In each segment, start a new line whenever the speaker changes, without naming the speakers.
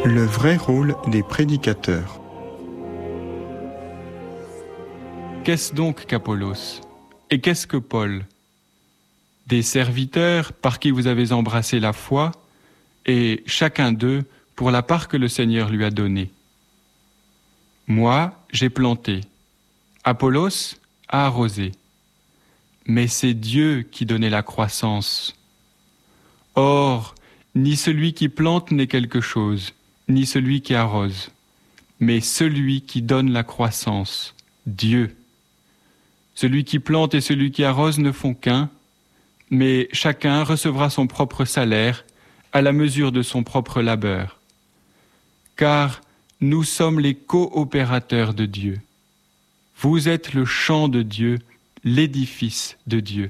Le vrai rôle des prédicateurs.
Qu'est-ce donc qu'Apollos? Et qu'est-ce que Paul? Des serviteurs par qui vous avez embrassé la foi, et chacun d'eux pour la part que le Seigneur lui a donnée. Moi, j'ai planté, Apollos a arrosé, mais c'est Dieu qui donnait la croissance. Or, ni celui qui plante n'est quelque chose, ni celui qui arrose, mais celui qui donne la croissance, Dieu. Celui qui plante et celui qui arrose ne font qu'un, mais chacun recevra son propre salaire à la mesure de son propre labeur. Car nous sommes les coopérateurs de Dieu. Vous êtes le champ de Dieu, l'édifice de Dieu.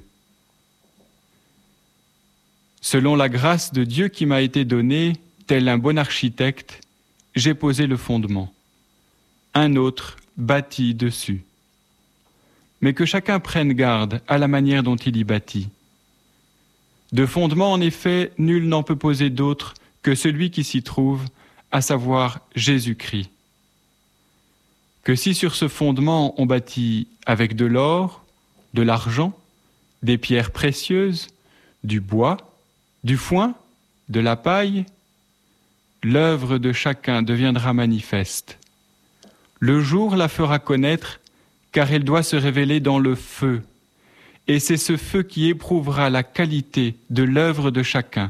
Selon la grâce de Dieu qui m'a été donnée, tel un bon architecte, j'ai posé le fondement. Un autre bâtit dessus. Mais que chacun prenne garde à la manière dont il y bâtit. De fondement, en effet, nul n'en peut poser d'autre que celui qui s'y trouve, à savoir Jésus-Christ. Que si sur ce fondement on bâtit avec de l'or, de l'argent, des pierres précieuses, du bois, du foin, de la paille, l'œuvre de chacun deviendra manifeste. Le jour la fera connaître, car elle doit se révéler dans le feu, et c'est ce feu qui éprouvera la qualité de l'œuvre de chacun.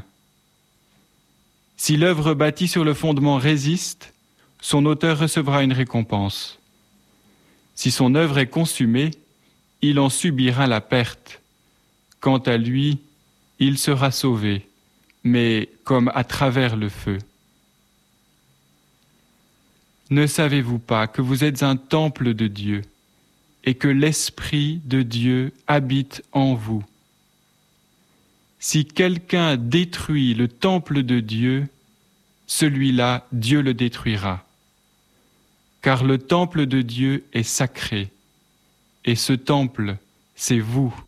Si l'œuvre bâtie sur le fondement résiste, son auteur recevra une récompense. Si son œuvre est consumée, il en subira la perte. Quant à lui, il sera sauvé, mais comme à travers le feu. Ne savez-vous pas que vous êtes un temple de Dieu et que l'Esprit de Dieu habite en vous? Si quelqu'un détruit le temple de Dieu, celui-là, Dieu le détruira. Car le temple de Dieu est sacré, et ce temple, c'est vous.